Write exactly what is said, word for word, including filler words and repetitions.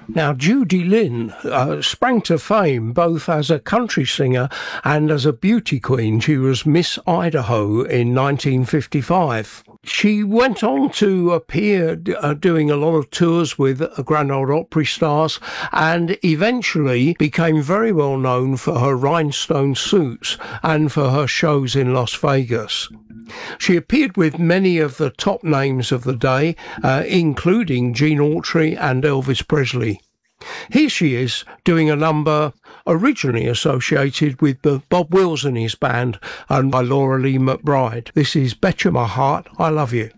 Now, Judy Lynn uh, sprang to fame both as a country singer and as a beauty queen. She was Miss Idaho in nineteen fifty-five. She went on to appear uh, doing a lot of tours with uh, Grand Ole Opry stars, and eventually became very well known for her rhinestone suits and for her shows in Las Vegas. She appeared with many of the top names of the day, uh, including Gene Autry and Elvis Presley. Here she is doing a number originally associated with Bob Wills and his band and by Laura Lee McBride. This is Bet You My Heart I Love You.